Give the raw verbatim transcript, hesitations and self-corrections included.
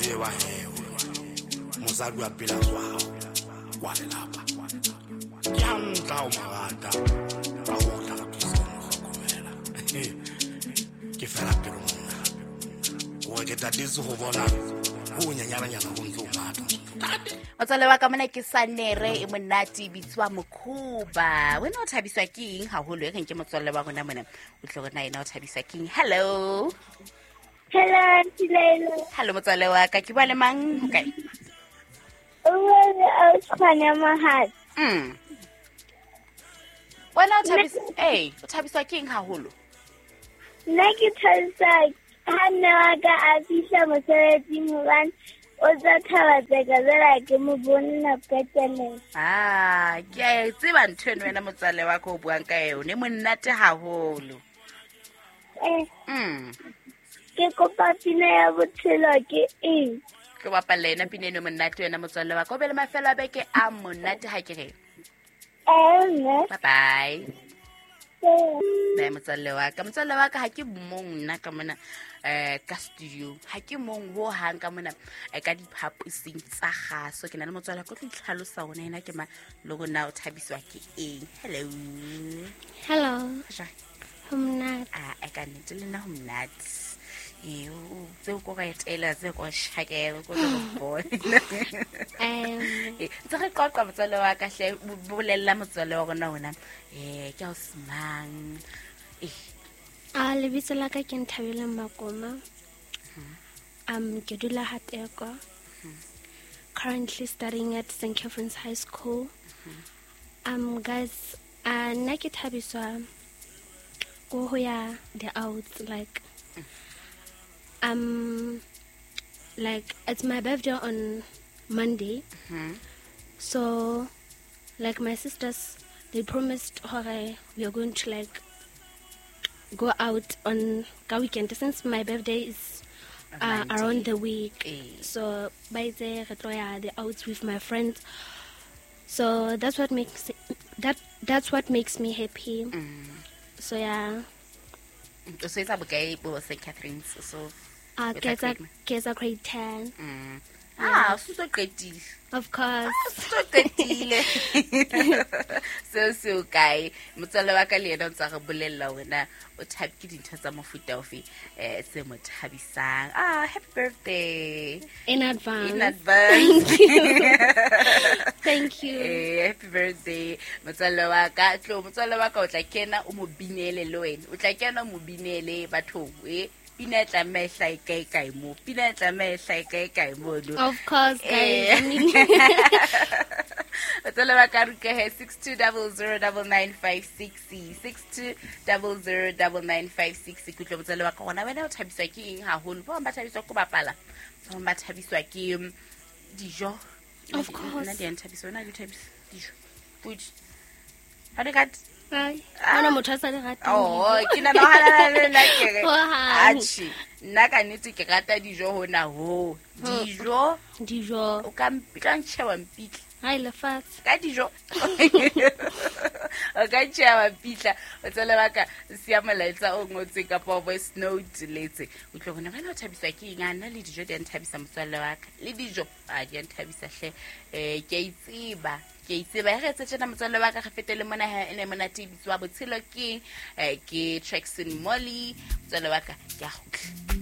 wa hewe mosadi wa pela swao kwa lelapa ke a ntla o marata ba go tla ka tsena go komela ke fela pelo monna o ke tatetse go bona go nyanyana nyana go ntse o mata Motswalle wa ka mona ke Sanere e monate bitswa Mokhuba. Wena o thabiswa ke eng haholo e ke motswalle wa rona mona o tlogona ena o thabiswa ke eng? Hello. Hello, Tilelo. Hello motswalle wa ka ke bua le mang? Okay. O bua a tshwana mahat. Mm. Wena o thabiswa eh o thabiswa ke eng haholo? Nna ke thabisa ha nna wa ka a fihla mosebetsing hobane o tla thabatsa ka ke mo bona ka tsene. Ah, ke a tseba ntho eno wena motswalle wa ka o buang ka yone monate haholo. Eh, Mm. ke kopa pina ya botshelo ke eng? Ke bapalla ena pina eno monate wena motswalle wa ka o be le mafelo a beke a monate ha ke re. Eh, ne. Bye bye. Eh, Bye motswalle wa ka motswalle wa ka ha ke mong nna ka mona eh ka studio ha ke mong ho hang ka mona eh, ka diphapusing tsa gaso ke na le motswalle go tla tlhalosa ona ena ke ma lo gona o thabiswa ke eng. Hello. Hello, Ja. I'm not. Ah e ka nne le na ho mnat e o tse go ka etela tse go shakela go go bona Um, e tse re qoqa motswalle wa ka hle bolella motswalle wa rona ona eh ke a o smang eh a lebitso la ka ke Nthabile Makoma. Um, ke dula Hateko. Currently studying at Saint Catherine's High School. Um, guys, uh, nna ke thabiswa go ho ya the out like um like it's my birthday on Monday. So like my sisters, they promised hore we are going to like go out on the weekend since my birthday is uh, Monday. around the week. Eh. So by the the outs with my friends. So that's what makes it, that that's what makes me happy. So yeah, so it's bokae bo Saint Catherine's so uh, With get a that get a grade ten, mm. Ah so so qetile of course. so qetile so so kae motswalle wa ka le yena o tsa re bolella wena o thabi ke dintho tsa mofuta ofe eh se mo thabisang. Ah happy birthday In advance. in advance. Thank you. Eh happy birthday motswalle wa ka tlo motswalle wa ka o tla kena o mo binele le wena o tla kena o mo binele batho eh pina tla mehla ikae kae mo pina tla mehla ikae kae mo lo Of course, guys. Eh. I mean, motswalle wa ka ruka he six two zero zero nine nine five six six two zero zero nine nine five six ke tlo motswalle wa ka gona wena o thabiswa ke eng haholo ba ba thabiswa ko bapala ba ba thabiswa ke um, dijo. Of course. Nna di a nthabisa wena di thabisa dijo which ha de kat Hi. Ana motho a sa le ratang. oh ke na nahana le nna ke re Oh, honey. achi nna ka nnete ke rata dijo hona ho dijo Dijo. o ka mpitla ntšhewa mpitla Hi, lefatshe. ka dijo o ka ntšhewa mpitla o tsele baka sia molaetsa o ngotseng kapa voice note letse o tlo bona wena o thabiswa ke eng a nna le dijo di a nthabisa motswalle wa ka le dijo a di a nthabisa hle eh ke a itseba ke a itseba e re etse tjena motswalle wa ka re fetele mona ha ene monate bitswa botshelo ke eh ke Traxon Molly motswalle wa ka ke a gutla.